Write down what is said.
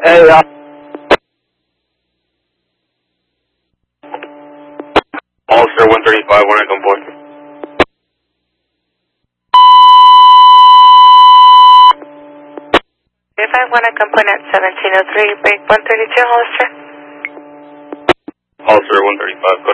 Hey, Officer 135, when I come forward. 35, when I come point at 1703, break 132, Hollister. Officer 135, go